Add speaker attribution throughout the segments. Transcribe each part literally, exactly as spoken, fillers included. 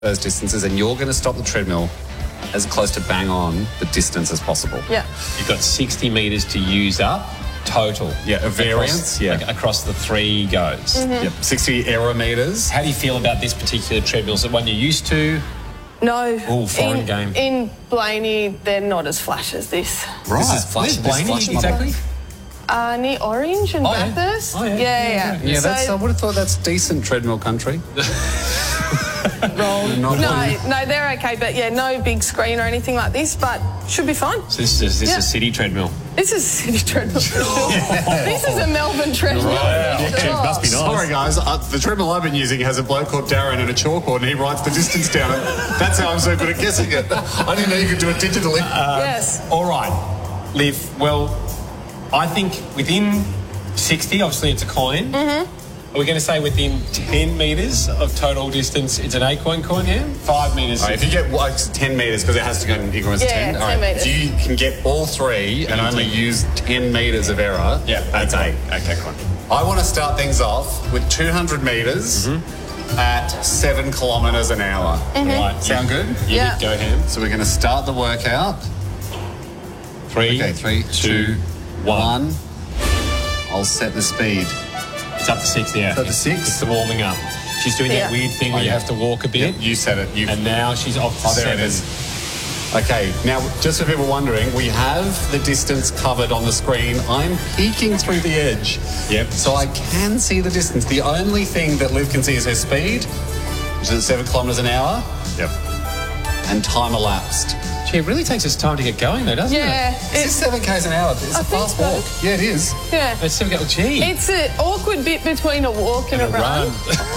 Speaker 1: those distances, and you're going to stop the treadmill as close to bang on the distance as possible.
Speaker 2: Yeah.
Speaker 3: You've got sixty metres to use up total.
Speaker 1: Yeah, a variance.
Speaker 3: Across,
Speaker 1: yeah.
Speaker 3: like, across the three goes.
Speaker 2: Mm-hmm.
Speaker 1: Yep, sixty error metres.
Speaker 3: How do you feel about this particular treadmill? Is it one you're used to?
Speaker 2: No.
Speaker 3: Oh, foreign
Speaker 2: in,
Speaker 3: game.
Speaker 2: In Blaney, they're not as flash as this.
Speaker 1: Right. This is flash.
Speaker 3: Where's Blaney,
Speaker 1: this flash
Speaker 3: exactly?
Speaker 2: Uh, near Orange and
Speaker 3: Oh, yeah.
Speaker 2: Bathurst.
Speaker 3: Oh, yeah.
Speaker 2: yeah,
Speaker 3: Yeah,
Speaker 2: yeah.
Speaker 3: yeah.
Speaker 1: Yeah, that's,
Speaker 2: So-
Speaker 1: I would have thought that's decent treadmill country.
Speaker 2: Wrong.
Speaker 1: Not
Speaker 2: No,
Speaker 1: one.
Speaker 2: no, they're okay, but yeah, no big screen or anything like this, but should be fine.
Speaker 3: So this is this
Speaker 2: Yeah.
Speaker 3: a city treadmill?
Speaker 2: This is a city treadmill. This is a Melbourne treadmill.
Speaker 3: Yeah, must be nice.
Speaker 1: Sorry, guys. Uh, the treadmill I've been using has a bloke called Darren and a chalkboard, and he writes the distance down. And that's how I'm so good at guessing it. I didn't know you could do it digitally.
Speaker 2: Yes.
Speaker 3: All right, Liv. Well, I think within sixty, obviously it's a coin. Mm-hmm. Are we going to say within ten metres of total distance, it's an eight-coin coin here? Five metres.
Speaker 1: All right, if you get like, ten metres, because it has to go in increments of
Speaker 2: Yeah,
Speaker 1: ten.
Speaker 2: ten
Speaker 1: all right,
Speaker 2: metres.
Speaker 1: if you can get all three and only use ten metres of error,
Speaker 3: Yeah,
Speaker 1: that's eight.
Speaker 3: Okay, coin.
Speaker 1: I want to start things off with two hundred metres at seven kilometres an hour.
Speaker 3: Right.
Speaker 1: Sound good?
Speaker 3: You
Speaker 2: Yeah.
Speaker 3: go ham.
Speaker 1: So we're going to start the workout.
Speaker 3: Three,
Speaker 1: Okay, three,
Speaker 3: two,
Speaker 1: two,
Speaker 3: one.
Speaker 1: one. I'll set the speed.
Speaker 3: It's up to six now.
Speaker 1: Is that the six?
Speaker 3: It's the warming up. She's doing
Speaker 2: Yeah.
Speaker 3: that weird thing
Speaker 1: Oh,
Speaker 3: where you
Speaker 1: yeah.
Speaker 3: have to walk a bit.
Speaker 1: You said it. You
Speaker 3: And now she's off to
Speaker 1: Oh, there
Speaker 3: seven.
Speaker 1: it is. Okay, now, just for people wondering, we have the distance covered on the screen. I'm peeking through the edge.
Speaker 3: Yep.
Speaker 1: So I can see the distance. The only thing that Liv can see is her speed, which is at seven kilometres an hour,
Speaker 3: Yep.
Speaker 1: and time elapsed.
Speaker 3: Gee, it really takes us time to get going though, doesn't
Speaker 2: Yeah.
Speaker 3: it?
Speaker 1: Is this seven k's an hour? It's
Speaker 2: I
Speaker 1: a
Speaker 2: think
Speaker 1: fast
Speaker 2: so.
Speaker 1: walk. Yeah, it is.
Speaker 2: Yeah.
Speaker 3: It's still got, gee.
Speaker 2: It's an awkward bit between a walk and, a run.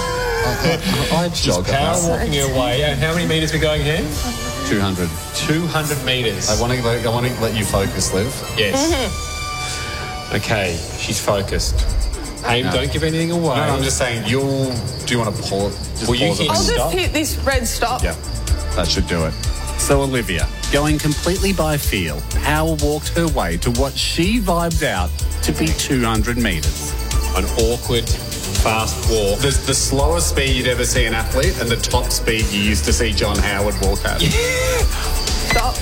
Speaker 1: I jog
Speaker 3: Power
Speaker 1: about
Speaker 3: walking her way. And how many metres we going here?
Speaker 1: two hundred.
Speaker 3: two hundred metres.
Speaker 1: I want to let, I want to let you focus, Liv.
Speaker 3: Yes.
Speaker 2: Mm-hmm.
Speaker 3: Okay, she's focused. Hey,
Speaker 1: No.
Speaker 3: don't give anything away.
Speaker 1: No, no, I'm just saying, you'll... Do you want to pause? Just
Speaker 3: Will you
Speaker 1: pause it.
Speaker 3: hit
Speaker 2: I'll just
Speaker 3: Stop.
Speaker 2: hit this red stop.
Speaker 1: Yeah, that should do it. So Olivia, going completely by feel, power walked her way to what she vibed out to be two hundred metres.
Speaker 3: An awkward, fast walk.
Speaker 1: The, the slowest speed you'd ever see an athlete and the top speed you used to see John Howard walk at.
Speaker 2: Stop.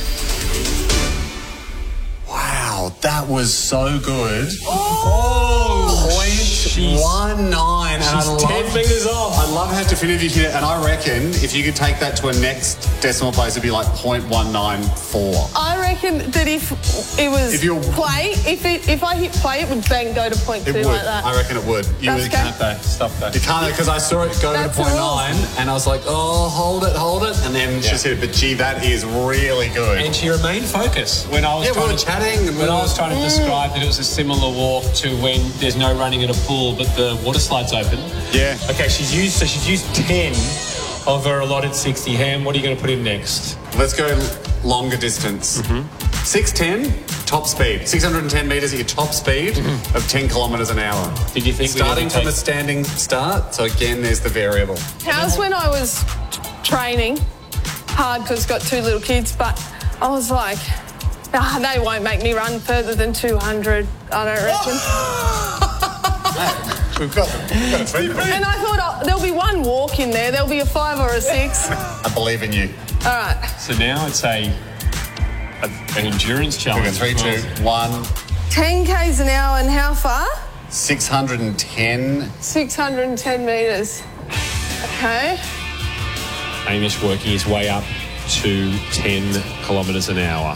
Speaker 1: Wow, that was so good.
Speaker 3: Oh,
Speaker 1: Point one nine. And I
Speaker 3: She's
Speaker 1: love,
Speaker 3: ten metres off.
Speaker 1: I love how definitive you hit it. And I reckon if you could take that to a next decimal place, it'd be like point one nine four.
Speaker 2: I reckon that if it was
Speaker 1: If you're-
Speaker 2: play, if it if I hit play, it would then go to point
Speaker 1: It
Speaker 2: two
Speaker 1: would.
Speaker 2: like that.
Speaker 1: I reckon it would. You
Speaker 2: That's
Speaker 1: would-
Speaker 2: okay.
Speaker 3: Can't they? Stop that.
Speaker 1: You can't, because I saw it go
Speaker 2: That's
Speaker 1: to
Speaker 2: the
Speaker 1: point
Speaker 2: rules.
Speaker 1: nine, and I was like, oh, hold it, hold it, and then
Speaker 3: Yeah.
Speaker 1: she said, but gee, that is really good.
Speaker 3: And she remained focused when I was
Speaker 1: Yeah, we
Speaker 3: trying
Speaker 1: were
Speaker 3: to
Speaker 1: chatting and we
Speaker 3: when I
Speaker 1: were-
Speaker 3: was trying to describe that it was a similar walk to when there's no running in a pool but the water slide's open.
Speaker 1: Yeah.
Speaker 3: Okay, she's used so she's used ten of her allotted sixty. Ham, what are you going to put in next?
Speaker 1: Let's go longer distance. six ten, top speed. six hundred ten metres at your top speed of ten kilometres an hour.
Speaker 3: Did you think we'd
Speaker 1: Starting
Speaker 3: ever
Speaker 1: from a
Speaker 3: take-
Speaker 1: standing start, so again, there's the variable.
Speaker 2: How's when I was training hard because got two little kids, but I was like, ah, they won't make me run further than two hundred. I don't reckon.
Speaker 1: We've got, we've got a three.
Speaker 2: And I thought, oh, there'll be one walk in there. There'll be a five or a six. All
Speaker 1: I believe in you.
Speaker 2: right.
Speaker 3: So now it's a, a an endurance
Speaker 1: We've
Speaker 3: challenge.
Speaker 1: got three,
Speaker 3: as
Speaker 1: two,
Speaker 3: well.
Speaker 1: one.
Speaker 2: ten k's an hour and how far?
Speaker 1: six hundred ten.
Speaker 2: six hundred ten metres. Okay.
Speaker 3: Hamish working his way up to ten kilometres an hour.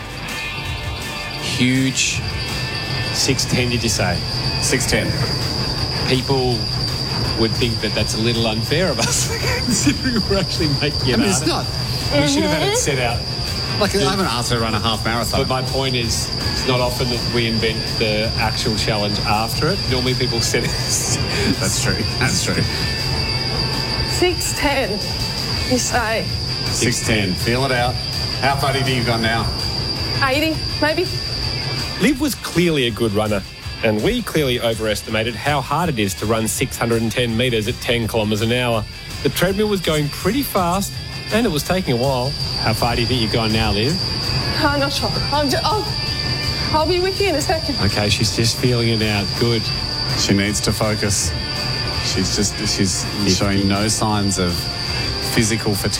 Speaker 3: Huge. six ten, did you say?
Speaker 1: six ten.
Speaker 3: People would think that that's a little unfair of us, considering we're actually making it
Speaker 1: I mean, it's
Speaker 3: harder.
Speaker 1: not.
Speaker 3: We should have had it set out.
Speaker 1: Like, I haven't asked her to run a half marathon.
Speaker 3: But my point is, it's not often that we invent the actual challenge after it. Normally people set it.
Speaker 1: That's true. That's true.
Speaker 2: six ten, you say.
Speaker 1: six ten. Feel it out. How far do you think you've gone now?
Speaker 2: eighty, maybe?
Speaker 4: Liv was clearly a good runner, and we clearly overestimated how hard it is to run six hundred ten metres at ten kilometres an hour. The treadmill was going pretty fast, and it was taking a while.
Speaker 3: How far do you think you've gone now, Liv?
Speaker 2: I'm not sure. I'm just, I'll, I'll be with you in a second.
Speaker 3: Okay, she's just feeling it out. Good.
Speaker 1: She needs to focus. She's just, she's showing no signs of physical fatigue.